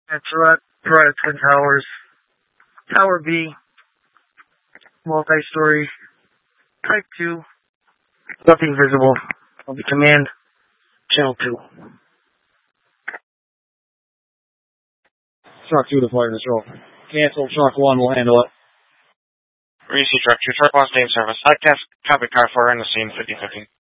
That's right. Right, Twin Towers. Tower B, multi-story, Type 2, nothing visible. I'll be command, channel 2. Truck 2 to flight control. Cancel, Truck 1 will handle it. Receive Truck 2, Truck 1 stay in service. I copy car 4 in the scene, 50-50.